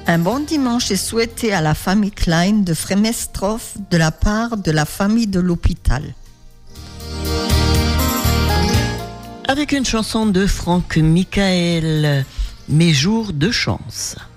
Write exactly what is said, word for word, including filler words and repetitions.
Un bon dimanche est souhaité à la famille Klein de Frémestroff de la part de la famille de l'hôpital. Avec une chanson de Franck Michael, Mes jours de chance.